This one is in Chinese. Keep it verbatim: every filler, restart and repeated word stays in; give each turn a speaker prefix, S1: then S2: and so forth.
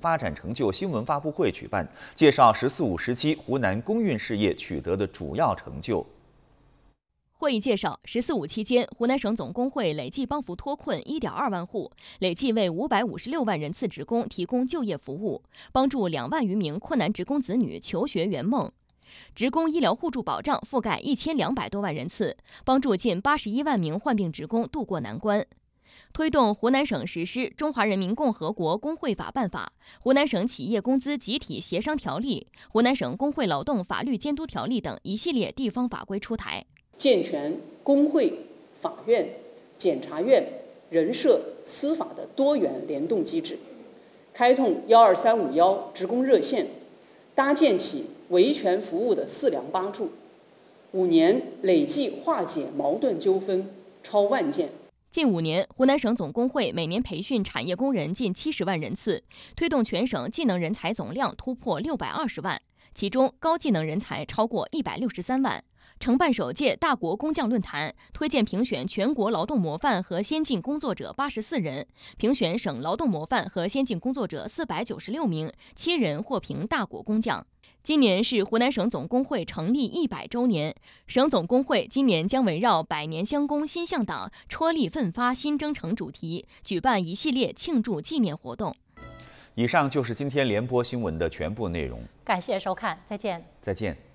S1: 发展成就新闻发布会举办，介绍“十四五”时期湖南公运事业取得的主要成就。
S2: 会议介绍，“十四五”期间，湖南省总工会累计帮扶脱困一点二万户，累计为五百五十六万人次职工提供就业服务，帮助两万余名困难职工子女求学圆梦。职工医疗互助保障覆盖一千两百多万人次，帮助近八十一万名患病职工渡过难关。推动湖南省实施《中华人民共和国工会法办法》、湖南省企业工资集体协商条例、湖南省工会劳动法律监督条例等一系列地方法规出台。
S3: 健全工会、法院、检察院、人社、司法的多元联动机制，开通幺二三五幺职工热线，搭建起维权服务的四梁八柱，五年累计化解矛盾纠纷超万件。
S2: 近五年，湖南省总工会每年培训产业工人近七十万人次，推动全省技能人才总量突破六百二十万，其中高技能人才超过一百六十三万。承办首届大国工匠论坛，推荐评选全国劳动模范和先进工作者八十四人，评选省劳动模范和先进工作者四百九十六名，七人获评大国工匠。今年是湖南省总工会成立一百周年，省总工会今年将围绕“百年乡工新向党，踔厉奋发新征程”主题，举办一系列庆祝纪念活动。
S1: 以上就是今天联播新闻的全部内容，
S4: 感谢收看，再见。
S1: 再见。